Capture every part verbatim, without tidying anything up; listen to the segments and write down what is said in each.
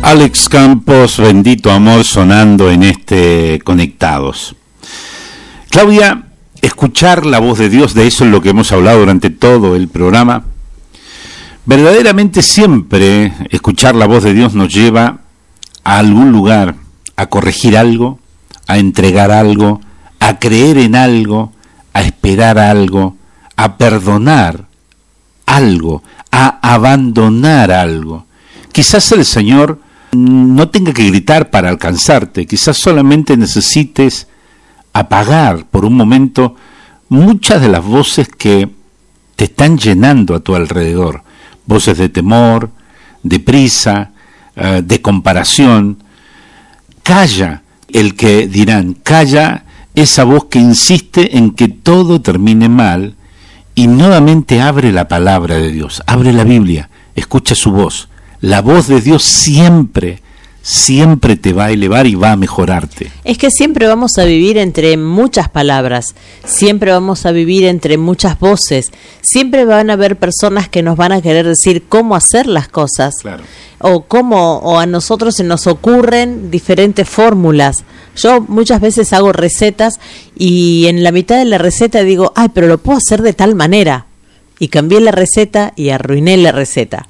Alex Campos, Bendito Amor, sonando en este Conectados. Claudia, escuchar la voz de Dios, de eso es lo que hemos hablado durante todo el programa. Verdaderamente siempre escuchar la voz de Dios nos lleva a algún lugar, a corregir algo, a entregar algo, a creer en algo, a esperar algo, a perdonar algo, a abandonar algo. Quizás el Señor no tenga que gritar para alcanzarte, quizás solamente necesites apagar por un momento muchas de las voces que te están llenando a tu alrededor, voces de temor, de prisa, uh, de comparación. Calla el que dirán, calla esa voz que insiste en que todo termine mal, y nuevamente abre la palabra de Dios, abre la Biblia, escucha su voz. La voz de Dios siempre, siempre te va a elevar y va a mejorarte. Es que siempre vamos a vivir entre muchas palabras, siempre vamos a vivir entre muchas voces, siempre van a haber personas que nos van a querer decir cómo hacer las cosas, claro. o cómo, o a nosotros se nos ocurren diferentes fórmulas. Yo muchas veces hago recetas y en la mitad de la receta digo, ay, pero lo puedo hacer de tal manera, y cambié la receta y arruiné la receta.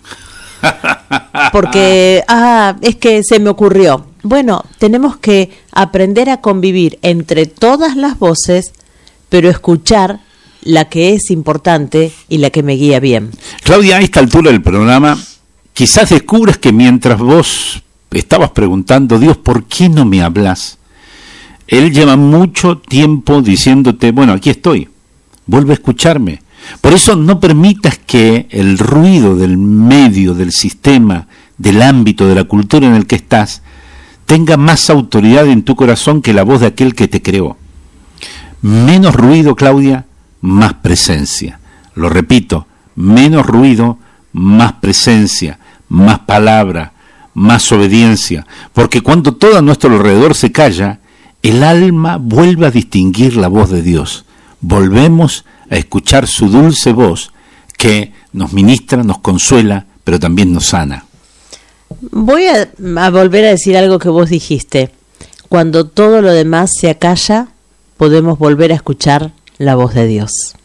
Porque, ah, es que se me ocurrió. Bueno, tenemos que aprender a convivir entre todas las voces, pero escuchar la que es importante y la que me guía bien. Claudia, a esta altura del programa, quizás descubras que mientras vos estabas preguntando, Dios, ¿por qué no me hablas? Él lleva mucho tiempo diciéndote, bueno, aquí estoy, vuelve a escucharme. Por eso no permitas que el ruido del medio, del sistema, del ámbito, de la cultura en el que estás, tenga más autoridad en tu corazón que la voz de aquel que te creó. Menos ruido, Claudia, más presencia. Lo repito, menos ruido, más presencia, más palabra, más obediencia. Porque cuando todo a nuestro alrededor se calla, el alma vuelve a distinguir la voz de Dios. Volvemos a escuchar su dulce voz que nos ministra, nos consuela, pero también nos sana. Voy a, a volver a decir algo que vos dijiste. Cuando todo lo demás se acalla, podemos volver a escuchar la voz de Dios.